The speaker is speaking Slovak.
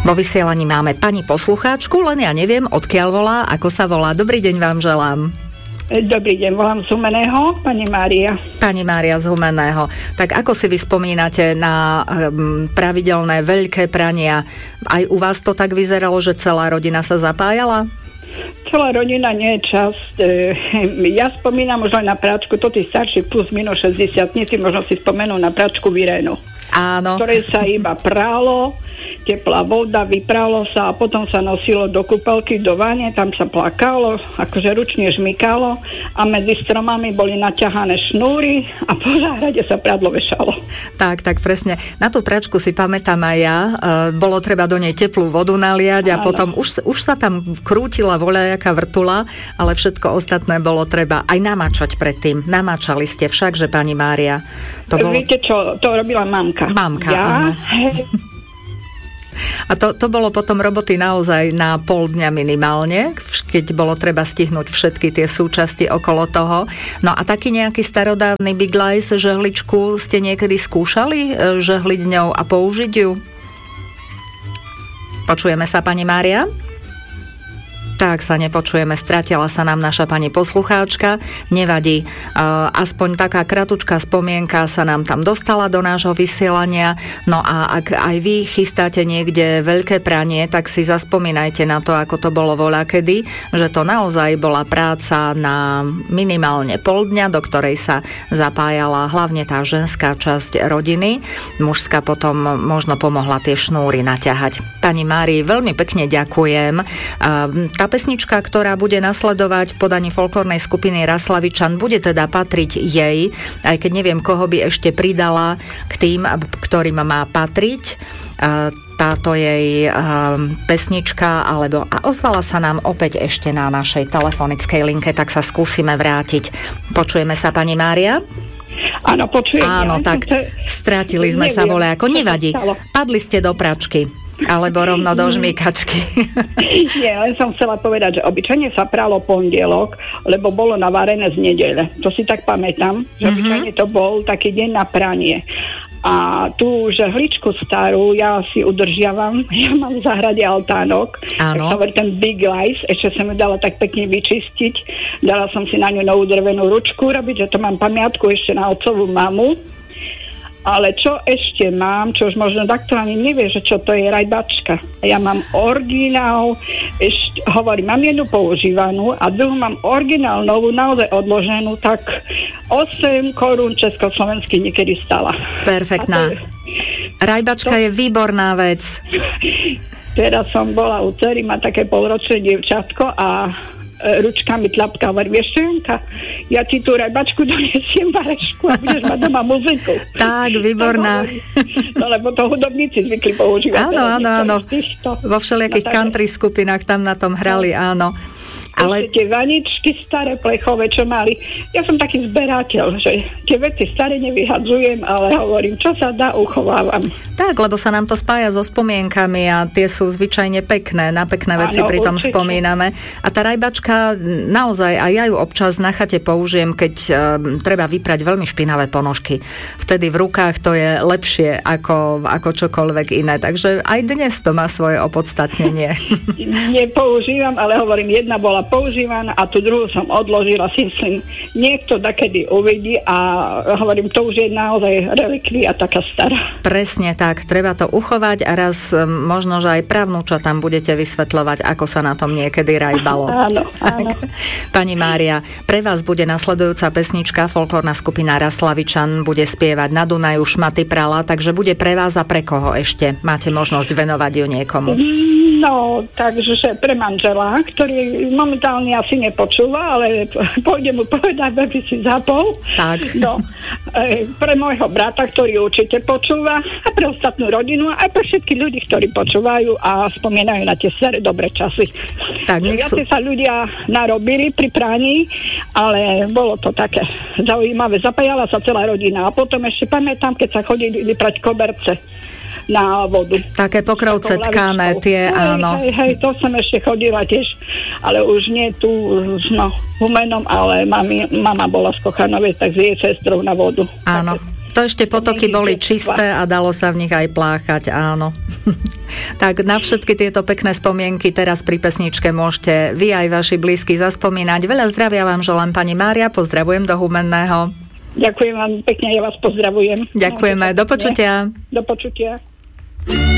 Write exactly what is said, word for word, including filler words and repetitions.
Vo vysielaní máme pani poslucháčku, len ja neviem, odkiaľ volá, ako sa volá. Dobrý deň vám želám. Dobrý deň, volám z Humenného, pani Mária. Pani Mária z Humenného. Tak ako si vy spomínate na um, pravidelné veľké prania? Aj u vás to tak vyzeralo, že celá rodina sa zapájala? Celá rodina nie je časť. Ja spomínam už len na práčku, to tí starší plus minus šesťdesiatnici možno si spomenú na práčku Virénu. Áno. Ktoré sa iba prálo, teplá voda, vypralo sa a potom sa nosilo do kúpelky, do vane, tam sa plakalo, akože ručne žmykalo a medzi stromami boli naťahané šnúry a po záhrade sa prádlo vešalo. Tak, tak presne. Na tú pračku si pamätám aj ja. E, bolo treba do nej teplú vodu naliať a Áno. potom už, už sa tam krútila voľajaká vrtula, ale všetko ostatné bolo treba aj namáčať predtým. Namáčali ste však, že pani Mária? To bolo... Viete čo, to robila mamka. Mamka, ja? áno. A to, to bolo potom roboty naozaj na pol dňa minimálne, keď bolo treba stihnúť všetky tie súčasti okolo toho. No a taký nejaký starodávny biglajs, žehličku ste niekedy skúšali žehliť ňou a použiť ju? Počujeme sa, pani Mária? Tak sa nepočujeme, stratila sa nám naša pani poslucháčka. Nevadí, aspoň taká kratučká spomienka sa nám tam dostala do nášho vysielania. No a ak aj vy chystáte niekde veľké pranie, tak si zaspomínajte na to, ako to bolo voľakedy, že to naozaj bola práca na minimálne pol dňa, do ktorej sa zapájala hlavne tá ženská časť rodiny. Mužská potom možno pomohla tie šnúry naťahať. Pani Márii, veľmi pekne ďakujem. Tá pesnička, ktorá bude nasledovať v podaní folklórnej skupiny Raslavičan, bude teda patriť jej, aj keď neviem, koho by ešte pridala k tým, ktorým má patriť táto jej pesnička, alebo a ozvala sa nám opäť ešte na našej telefonickej linke, tak sa skúsime vrátiť. Počujeme sa, pani Mária? Áno, počujem. Áno, tak to... strátili sme neviem, sa voľako. Nevadí, padli ste do pračky. Alebo rovno do žmýkačky. Nie, len som chcela povedať, že obyčajne sa pralo pondelok, lebo bolo navarené z nedele. To si tak pamätám, že mm-hmm. obyčajne to bol taký deň na pranie. A tú žehličku starú ja si udržiavam. Ja mám v záhrade altánok. Áno. Tak som ten big lice, ešte som ju dala tak pekne vyčistiť. Dala som si na ňu novú drevenú ručku robiť, že to mám pamiatku ešte na otcovú mamu. Ale čo ešte mám, čo už možno takto ani nevie, že čo to je rajbačka. Ja mám originál, ešte, hovorím, mám jednu používanú a druhú mám originál novú, naozaj odloženú, tak osem korún československých niekedy stala. Perfektná. Je, rajbačka to, je výborná vec. Teraz som bola u dcery, má také polročné dievčatko a ručkami tlapka, hovorí, vieš čo, Janka, ja ti tú rajbačku donesiem varešku a budeš mať doma muziku. Tak, výborná. No lebo to hudobníci zvykli používať. Áno, áno, áno. Vo všelijakých no, country skupinách tam na tom hrali, áno. Ale tie vaničky staré plechové, čo mali. Ja som taký zberateľ, že tie veci staré nevyhadzujem, ale hovorím, čo sa dá, uchovávam. Tak, lebo sa nám to spája so spomienkami a tie sú zvyčajne pekné, na pekné veci pri tom spomíname. A tá rajbačka, naozaj, a ja ju občas na chate použijem, keď um, treba vyprať veľmi špinavé ponožky. Vtedy v rukách to je lepšie ako, ako čokoľvek iné. Takže aj dnes to má svoje opodstatnenie. Nepoužívam, ale hovorím, jedna bola používaná a tú druhú som odložila, si myslím, niekto dakedy uvidí a hovorím, to už je naozaj relikvia taká stará. Presne tak, treba to uchovať a raz možno, že aj pravnúča tam budete vysvetľovať, ako sa na tom niekedy rajbalo. Áno, áno. Pani Mária, pre vás bude nasledujúca pesnička, folklórna skupina Raslavičan bude spievať Na Dunaju Šmaty prala, takže bude pre vás a pre koho ešte? Máte možnosť venovať ju niekomu? No, takže pre manžela, ktorý momentálne asi nepočúva, ale pôjde mu povedať, aby si zapol. Tak. No, e, pre môjho brata, ktorý určite počúva, a pre ostatnú rodinu, a pre všetkých ľudí, ktorí počúvajú a spomínajú na tie staré dobré časy. Tak, nech sú... Viacej sa ľudia narobili pri praní, ale bolo to také zaujímavé. Zapájala sa celá rodina a potom ešte pamätám, keď sa chodili vyprať koberce na vodu. Také pokrovce tkané, tie, hej, áno. Hej, hej, to som ešte chodila tiež, ale už nie tu, no, v Humennom, ale mami, mama bola z Kochanovej, tak s jej sestrou na vodu. Áno. Také To ešte potoky boli čisté a dalo sa v nich aj pláchať, áno. Tak na všetky tieto pekné spomienky teraz pri pesničke môžete vy aj vaši blízky zaspomínať. Veľa zdravia vám želám, pani Mária, pozdravujem do Humenného. Ďakujem vám pekne, ja vás pozdravujem. Ďakujeme, do počutia. Do počutia.